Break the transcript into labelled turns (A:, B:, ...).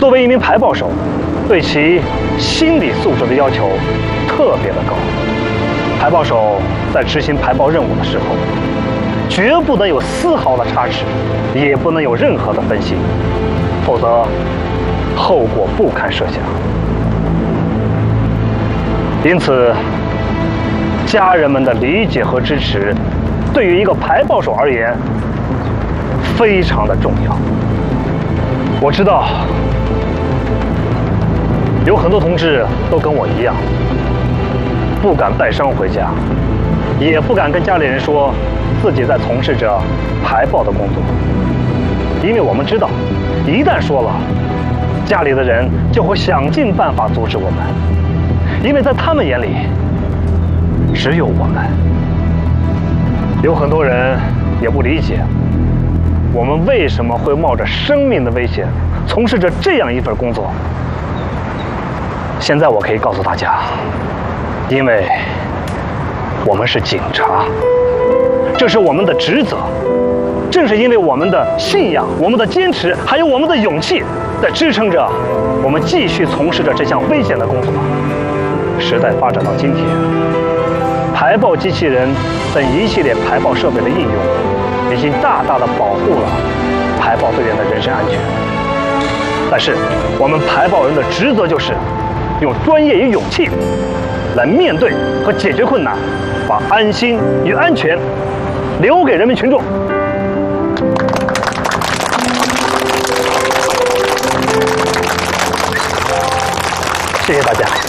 A: 作为一名排爆手，对其心理素质的要求特别的高。排爆手在执行排爆任务的时候，绝不能有丝毫的差池，也不能有任何的分心，否则后果不堪设想。因此，家人们的理解和支持，对于一个排爆手而言，非常的重要。我知道，有很多同志都跟我一样，不敢带伤回家，也不敢跟家里人说自己在从事着排爆的工作，因为我们知道，一旦说了，家里的人就会想尽办法阻止我们，因为在他们眼里，只有我们。有很多人也不理解，我们为什么会冒着生命的危险从事着这样一份工作。现在我可以告诉大家，因为我们是警察，这是我们的职责。正是因为我们的信仰、我们的坚持，还有我们的勇气，在支撑着我们继续从事着这项危险的工作。时代发展到今天，排爆机器人等一系列排爆设备的应用，已经大大的保护了排爆队员的人身安全。但是，我们排爆人的职责就是用专业与勇气来面对和解决困难，把安心与安全留给人民群众。谢谢大家。